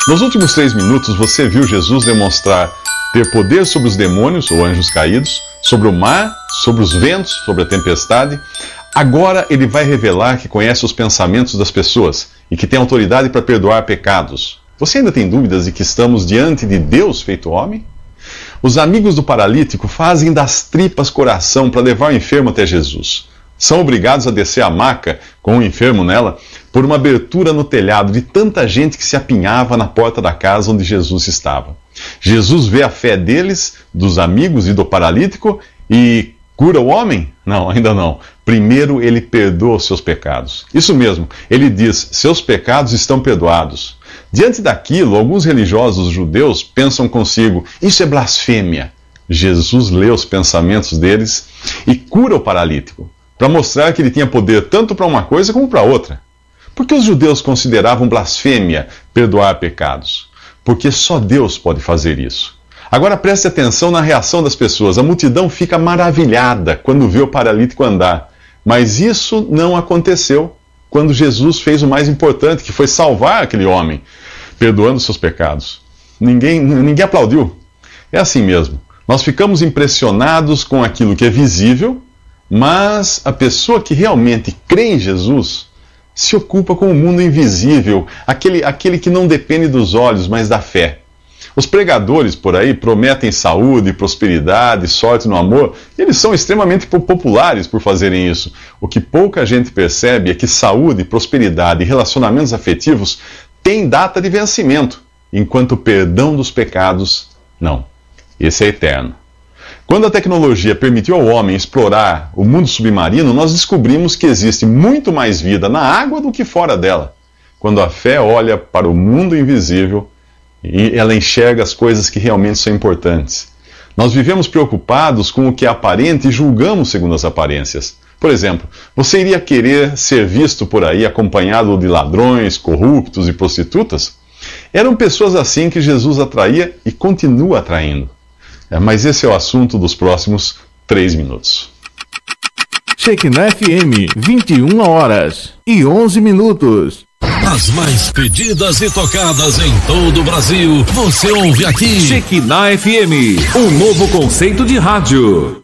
Nos últimos 3 minutos, você viu Jesus demonstrar ter poder sobre os demônios, ou anjos caídos, sobre o mar, sobre os ventos, sobre a tempestade. Agora ele vai revelar que conhece os pensamentos das pessoas e que tem autoridade para perdoar pecados. Você ainda tem dúvidas de que estamos diante de Deus feito homem? Os amigos do paralítico fazem das tripas coração para levar o enfermo até Jesus. São obrigados a descer a maca com o enfermo nela por uma abertura no telhado de tanta gente que se apinhava na porta da casa onde Jesus estava. Jesus vê a fé deles, dos amigos e do paralítico e cura o homem? Não, ainda não. Primeiro ele perdoa os seus pecados. Isso mesmo, ele diz, seus pecados estão perdoados. Diante daquilo, alguns religiosos judeus pensam consigo, isso é blasfêmia. Jesus lê os pensamentos deles e cura o paralítico, para mostrar que ele tinha poder tanto para uma coisa como para outra. Por que os judeus consideravam blasfêmia perdoar pecados? Porque só Deus pode fazer isso. Agora preste atenção na reação das pessoas. A multidão fica maravilhada quando vê o paralítico andar. Mas isso não aconteceu quando Jesus fez o mais importante, que foi salvar aquele homem, perdoando seus pecados. Ninguém aplaudiu. É assim mesmo. Nós ficamos impressionados com aquilo que é visível, mas a pessoa que realmente crê em Jesus se ocupa com o mundo invisível, aquele que não depende dos olhos, mas da fé. Os pregadores por aí prometem saúde, prosperidade, sorte no amor, e eles são extremamente populares por fazerem isso. O que pouca gente percebe é que saúde, prosperidade e relacionamentos afetivos têm data de vencimento, enquanto o perdão dos pecados, não. Esse é eterno. Quando a tecnologia permitiu ao homem explorar o mundo submarino, nós descobrimos que existe muito mais vida na água do que fora dela. Quando a fé olha para o mundo invisível, e ela enxerga as coisas que realmente são importantes. Nós vivemos preocupados com o que é aparente e julgamos segundo as aparências. Por exemplo, você iria querer ser visto por aí acompanhado de ladrões, corruptos e prostitutas? Eram pessoas assim que Jesus atraía e continua atraindo. Mas esse é o assunto dos próximos 3 minutos. Shekinah FM, 21h11. As mais pedidas e tocadas em todo o Brasil, você ouve aqui. Shekinah FM, um novo conceito de rádio.